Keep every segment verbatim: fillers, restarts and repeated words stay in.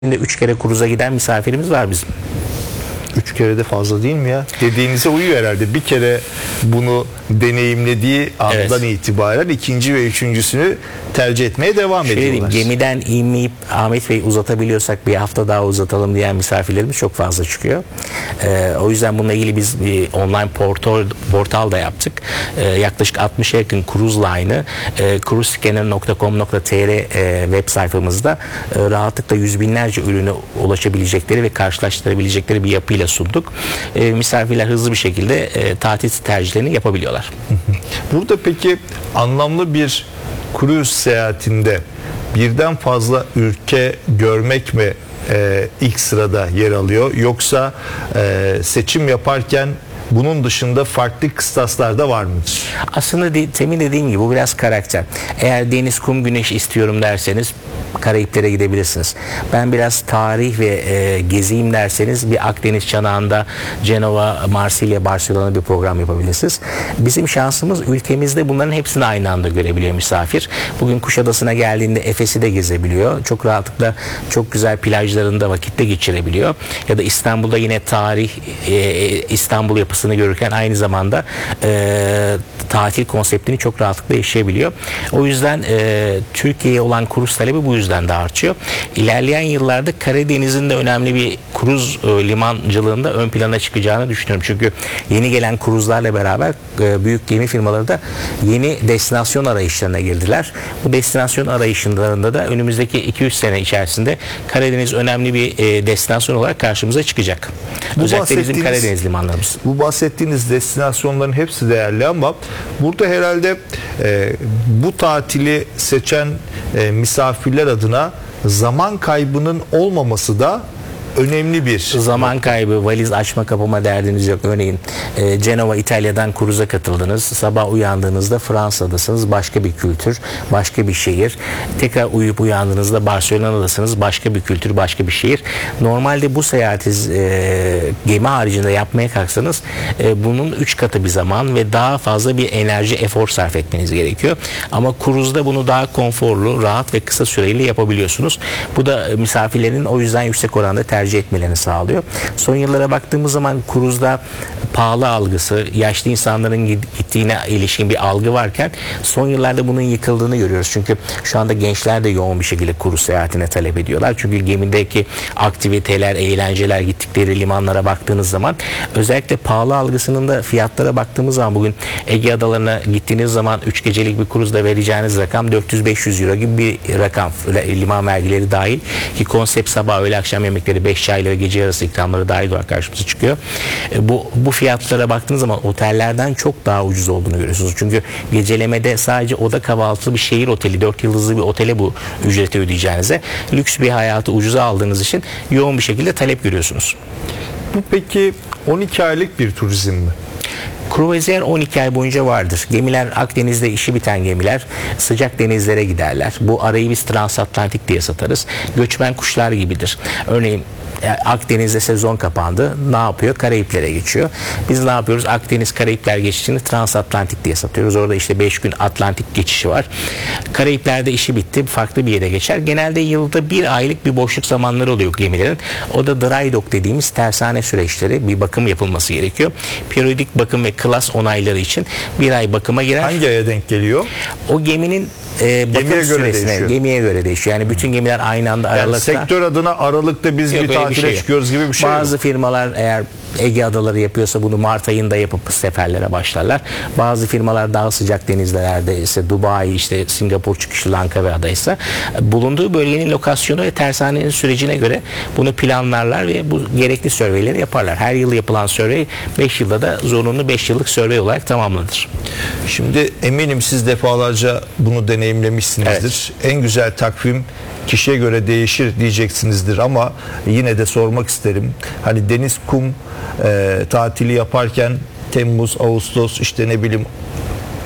üç kere kruza giden misafirimiz var bizim. Üç kere de fazla değil mi ya? Dediğinize uyuyor herhalde. Bir kere bunu deneyimlediği andan evet. itibaren ikinci ve üçüncüsünü tercih etmeye devam Şöyle ediyorlar. Diyeyim, gemiden inmeyip Ahmet Bey uzatabiliyorsak bir hafta daha uzatalım diyen misafirlerimiz çok fazla çıkıyor. Ee, o yüzden bununla ilgili biz bir online portal, portal da yaptık. Ee, yaklaşık altmışa yakın cruise line'ı e, cruisescanner nokta com nokta tr e, web sayfamızda e, rahatlıkla yüz binlerce ürüne ulaşabilecekleri ve karşılaştırabilecekleri bir yapıyla sunduk. E, misafirler hızlı bir şekilde e, tatil tercihlerini yapabiliyorlar. Burada peki anlamlı bir cruise seyahatinde birden fazla ülke görmek mi e, ilk sırada yer alıyor, yoksa e, seçim yaparken bunun dışında farklı kıstaslar da var mıdır? Aslında de, temin dediğim gibi bu biraz karakter. Eğer deniz, kum, güneş istiyorum derseniz Karayiplere gidebilirsiniz. Ben biraz tarih ve e, geziyim derseniz bir Akdeniz çanağında Cenova, Marsilya, Barcelona bir program yapabilirsiniz. Bizim şansımız ülkemizde bunların hepsini aynı anda görebiliyor misafir. Bugün Kuşadası'na geldiğinde Efes'i de gezebiliyor. Çok rahatlıkla çok güzel plajlarında vakitte geçirebiliyor. Ya da İstanbul'da yine tarih, e, İstanbul yapısını görürken aynı zamanda e, tatil konseptini çok rahatlıkla yaşayabiliyor. O yüzden e, Türkiye'ye olan kruz talebi bu yüzden de artıyor. İlerleyen yıllarda Karadeniz'in de önemli bir kruz e, limancılığında ön plana çıkacağını düşünüyorum. Çünkü yeni gelen kruzlarla beraber e, büyük gemi firmaları da yeni destinasyon arayışlarına girdiler. Bu destinasyon arayışlarında da önümüzdeki iki üç sene içerisinde Karadeniz önemli bir e, destinasyon olarak karşımıza çıkacak. Bu özellikle bizim Karadeniz limanlarımız. Bu bahsettiğiniz destinasyonların hepsi değerli ama burada herhalde e, bu tatili seçen e, misafirler adına zaman kaybının olmaması da önemli bir zaman kaybı, valiz açma kapama derdiniz yok. Örneğin e, Cenova, İtalya'dan kruza katıldınız. Sabah uyandığınızda Fransa'dasınız. Başka bir kültür, başka bir şehir. Tekrar uyuyup uyandığınızda Barcelona'dasınız. Başka bir kültür, başka bir şehir. Normalde bu seyahati e, gemi haricinde yapmaya kalksanız e, bunun üç katı bir zaman ve daha fazla bir enerji, efor sarf etmeniz gerekiyor. Ama kruzda bunu daha konforlu, rahat ve kısa süreli yapabiliyorsunuz. Bu da e, misafirlerin o yüzden yüksek oranda tercih tercih etmelerini sağlıyor. Son yıllara baktığımız zaman kruzda pahalı algısı, yaşlı insanların gittiğine ilişkin bir algı varken son yıllarda bunun yıkıldığını görüyoruz. Çünkü şu anda gençler de yoğun bir şekilde kruz seyahatine talep ediyorlar. Çünkü gemideki aktiviteler, eğlenceler, gittikleri limanlara baktığınız zaman özellikle pahalı algısının da fiyatlara baktığımız zaman bugün Ege Adalarına gittiğiniz zaman üç gecelik bir kruzda vereceğiniz rakam dört yüz beş yüz euro gibi bir rakam. Liman vergileri dahil ki konsept sabah öğle akşam yemekleri beş çaylı ve gece yarısı ikramları dahil olarak karşımıza çıkıyor. E, bu bu fiyatlara baktığınız zaman otellerden çok daha ucuz olduğunu görüyorsunuz. Çünkü gecelemede sadece oda kahvaltılı bir şehir oteli, dört yıldızlı bir otele bu ücreti ödeyeceğinize lüks bir hayatı ucuza aldığınız için yoğun bir şekilde talep görüyorsunuz. Bu peki on iki aylık bir turizm mi? Kruvaziyer on iki ay boyunca vardır. Gemiler Akdeniz'de işi biten gemiler sıcak denizlere giderler. Bu arayı biz transatlantik diye satarız. Göçmen kuşlar gibidir. Örneğin Akdeniz'de sezon kapandı. Ne yapıyor? Karayiplere geçiyor. Biz ne yapıyoruz? Akdeniz Karayipler geçişini transatlantik diye satıyoruz. Orada işte beş gün Atlantik geçişi var. Karayipler'de işi bitti. Farklı bir yere geçer. Genelde yılda bir aylık bir boşluk zamanları oluyor gemilerin. O da dry dock dediğimiz tersane süreçleri. Bir bakım yapılması gerekiyor. Periyodik bakım ve klas onayları için bir ay bakıma girer. Hangi aya denk geliyor? O geminin e, bakım gemiye süresine, göre gemiye göre değişiyor. Yani bütün gemiler aynı anda yani aralıkta. Sektör adına aralıkta biz Yok, bir tatile bir şey çıkıyoruz gibi bir şey. Bazı yok. firmalar eğer Ege Adaları yapıyorsa bunu Mart ayında yapıp seferlere başlarlar. Bazı firmalar daha sıcak denizlerde ise Dubai, işte Singapur çıkışı Lanka ve adaysa bulunduğu bölgenin lokasyonu ve tersanenin sürecine göre bunu planlarlar ve bu gerekli surveyleri yaparlar. Her yıl yapılan survey beş yılda da zorunlu beş yıllık survey olarak tamamlanır. Şimdi eminim siz defalarca bunu deneyimlemişsinizdir. Evet. En güzel takvim kişiye göre değişir diyeceksinizdir ama yine de sormak isterim. Hani deniz, kum e, tatili yaparken Temmuz, Ağustos, işte ne bileyim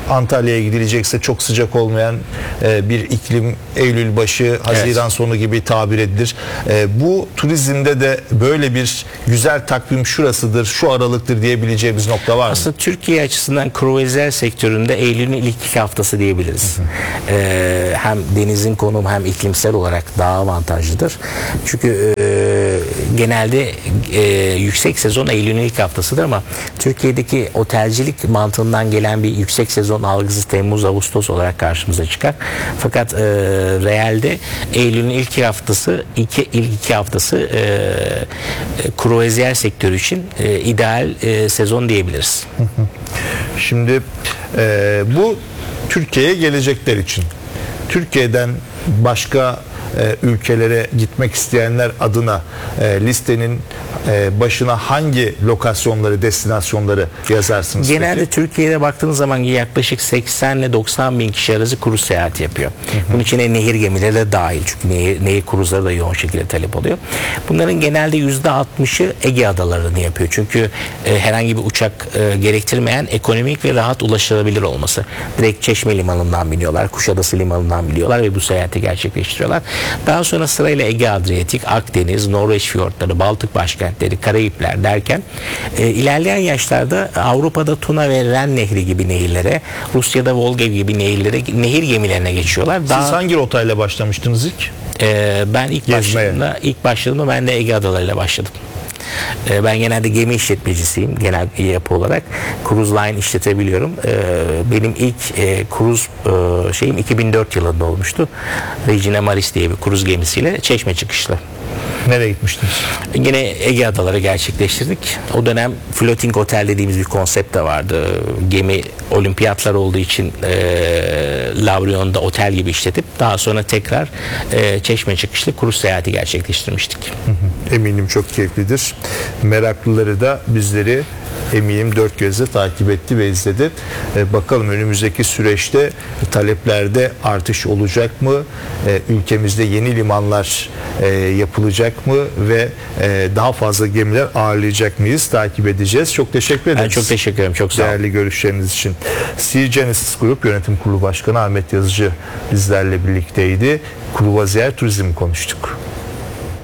Antalya'ya gidilecekse çok sıcak olmayan e, bir iklim, Eylül başı, Haziran Evet. sonu gibi tabir edilir. E, bu turizmde de böyle bir güzel takvim şurasıdır, şu aralıktır diyebileceğimiz nokta var mı? Aslında Türkiye açısından kruvazer sektöründe Eylül'ün ilk iki haftası diyebiliriz. Ee, hem denizin konumu hem iklimsel olarak daha avantajlıdır. Çünkü e, genelde e, yüksek sezon Eylül'ün ilk haftasıdır ama Türkiye'deki otelcilik mantığından gelen bir yüksek sezon algısı Temmuz Ağustos olarak karşımıza çıkar. Fakat e, realde Eylül'ün ilk iki haftası iki ilk iki haftası e, e, kruvazer sektörü için e, ideal e, sezon diyebiliriz. Şimdi e, bu Türkiye'ye gelecekler için. Türkiye'den başka e, ülkelere gitmek isteyenler adına e, listenin e, başına hangi lokasyonları, destinasyonları yazarsınız? Genelde peki? Türkiye'de baktığınız zaman yaklaşık seksen ile doksan bin kişi arası kruz seyahati yapıyor. Bunun içine nehir gemileri de dahil. Çünkü nehir, nehir kruzları da yoğun şekilde talep oluyor. Bunların genelde yüzde altmışı Ege adalarını yapıyor. Çünkü e, herhangi bir uçak e, gerektirmeyen ekonomik ve rahat ulaşılabilir olması. Direkt Çeşme Limanı'ndan biniyorlar, Kuşadası Limanı'ndan biniyorlar ve bu seyahati gerçekleştiriyorlar. Daha sonra sırayla Ege Adriyatik, Akdeniz, Norveç fiyortları, Baltık başkentleri, Karayipler derken e, ilerleyen yaşlarda Avrupa'da Tuna ve Ren Nehri gibi nehirlere, Rusya'da Volga gibi nehirlere, nehir gemilerine geçiyorlar. Daha, Siz hangi rotayla başlamıştınız ilk? e, ben ilk Gezmeye. başladığımda, ilk başladığımda ben de Ege adalarıyla başladım. E, ben genelde gemi işletmecisiyim genel yapı olarak. Cruise line işletebiliyorum. E, benim ilk e, cruise e, şeyim iki bin dört yılında olmuştu. Regina Maris diye bir cruise gemisiyle Çeşme çıkışlı. Nereye gitmiştiniz? Yine Ege adaları gerçekleştirdik. O dönem floating otel dediğimiz bir konsept de vardı. Gemi olimpiyatlar olduğu için e, Lavrion'da otel gibi işletip daha sonra tekrar e, Çeşme çıkışlı kruz seyahati gerçekleştirmiştik. Eminim çok keyiflidir. Meraklıları da bizleri eminim dört gözle takip etti ve izledi. Ee, bakalım önümüzdeki süreçte taleplerde artış olacak mı? Ee, ülkemizde yeni limanlar e, yapılacak mı ve e, daha fazla gemiler ağırlayacak mıyız? Takip edeceğiz. Çok teşekkür ederiz. Ben çok teşekkür ederim. Çok sağ olun. Değerli görüşleriniz için. Sea Genesis Group Yönetim Kurulu Başkanı Ahmet Yazıcı bizlerle birlikteydi. Kruvaziyer turizm konuştuk.